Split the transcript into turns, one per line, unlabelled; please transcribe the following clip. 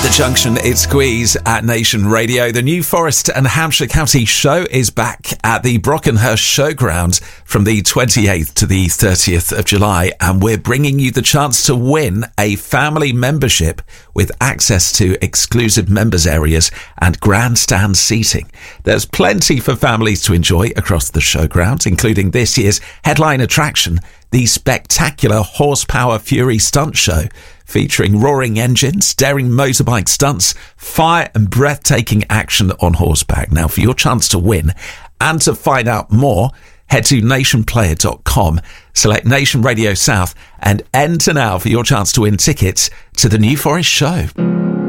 The Junction, it's Squeeze at Nation Radio. The New Forest and Hampshire County show is back at the Brockenhurst Showground from the 28th to the 30th of July, and we're bringing you the chance to win a family membership with access to exclusive members areas and grandstand seating. There's plenty for families to enjoy across the showground, including this year's headline attraction, the spectacular Horsepower Fury Stunt Show, featuring roaring engines, daring motorbike stunts, fire and breathtaking action on horseback. Now, for your chance to win and to find out more, head to nationplayer.com, select Nation Radio South and enter now for your chance to win tickets to the New Forest show.